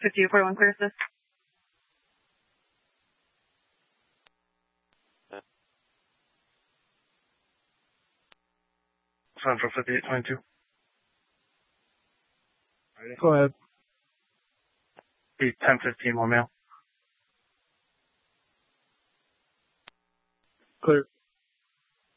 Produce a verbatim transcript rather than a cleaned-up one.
fifty-eight forty-one, clear assist. Central fifty-eight twenty-two. Go ahead. ten fifteen, one male. Clear.